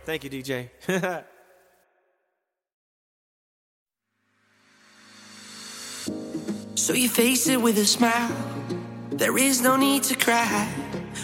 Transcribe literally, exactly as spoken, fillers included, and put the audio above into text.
Thank you, D J. So you face it with a smile. There is no need to cry.